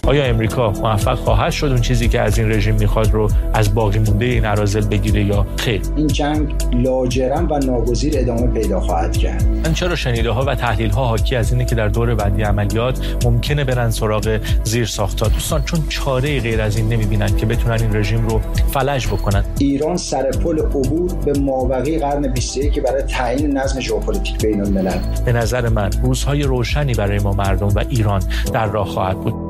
آیا امریکا موفق خواهد شد اون چیزی که از این رژیم میخواد رو از باقی مونده این اراذل بگیره یا خیر؟ این جنگ لاجرم و ناگزیر ادامه پیدا خواهد کرد. من چرا شنیده ها و تحلیل ها حاکی از اینه که در دور بعدی عملیات ممکنه برن سراغ زیرساخت‌ها. دوستان چون چاره غیر از این نمیبینن که بتونن این رژیم رو فلج بکنن. ایران سر پل عبور به مابقی قرن 21 برای تعیین نظم ژئوپلیتیک بین الملل. به نظر من روزهای روشنی برای ما مردم و ایران در راه خواهد بود.